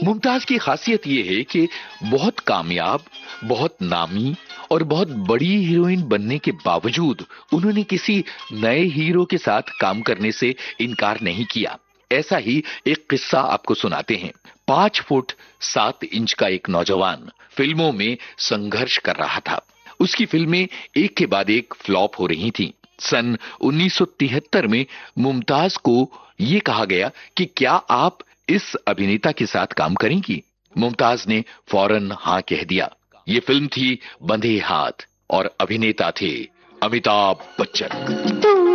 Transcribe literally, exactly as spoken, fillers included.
मुमताज की खासियत ये है कि बहुत कामयाब, बहुत नामी और बहुत बड़ी हीरोइन बनने के बावजूद उन्होंने किसी नए हीरो के साथ काम करने से इनकार नहीं किया। ऐसा ही एक किस्सा आपको सुनाते हैं। पांच फुट सात इंच का एक नौजवान फिल्मों में संघर्ष कर रहा था। उसकी फिल्में एक के बाद एक फ्लॉप हो रही थीं। सन उन्नीस सौ तिहत्तर में मुमताज को ये कहा गया कि क्या आप इस अभिनेता के साथ काम करेंगी? मुमताज ने फौरन हाँ कह दिया। ये फिल्म थी बंधे हाथ और अभिनेता थे अमिताभ बच्चन।